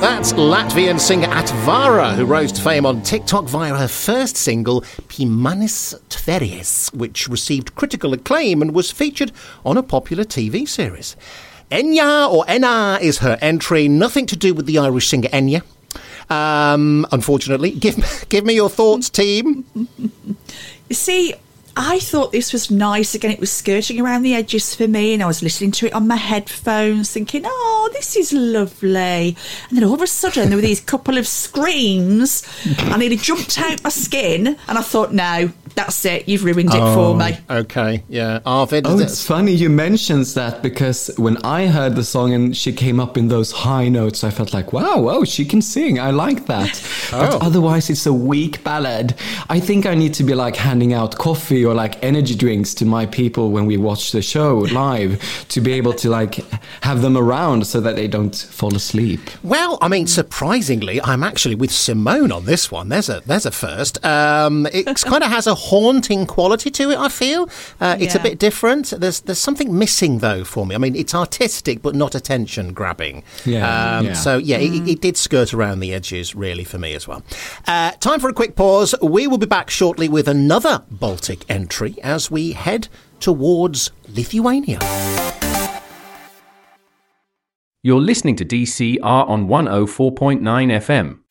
That's Latvian singer Atvara, who rose to fame on TikTok via her first single, Pimanis Tveries, which received critical acclaim and was featured on a popular TV series. Enya, or Enna, is her entry. Nothing to do with the Irish singer Enya. Unfortunately. Give me your thoughts, team. You see, I thought this was nice. Again, it was skirting around the edges for me, and I was listening to it on my headphones thinking, oh, this is lovely. And then all of a sudden there were these couple of screams. I nearly jumped out my skin, and I thought, no, that's it. You've ruined it for me. Okay, yeah. Arvid? It's funny you mentioned that, because when I heard the song and she came up in those high notes, I felt like, wow, she can sing. I like that. But otherwise, it's a weak ballad. I think I need to be like handing out coffee or like energy drinks to my people when we watch the show live to be able to like have them around so that they don't fall asleep. Well, I mean, surprisingly, I'm actually with Simone on this one. There's a first. It kind of has a haunting quality to it, I feel. It's a bit different. There's something missing, though, for me. I mean, it's artistic, but not attention-grabbing. So, it did skirt around the edges, really, for me as well. Time for a quick pause. We will be back shortly with another Baltic entry as we head towards Lithuania. You're listening to DCR on 104.9 FM.